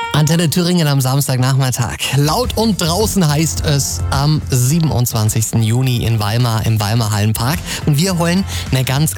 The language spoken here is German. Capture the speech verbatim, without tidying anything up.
Antenne Thüringen am Samstagnachmittag. Laut und draußen heißt es am siebenundzwanzigsten Juni in Weimar im Weimar Hallenpark. Und wir holen eine ganz,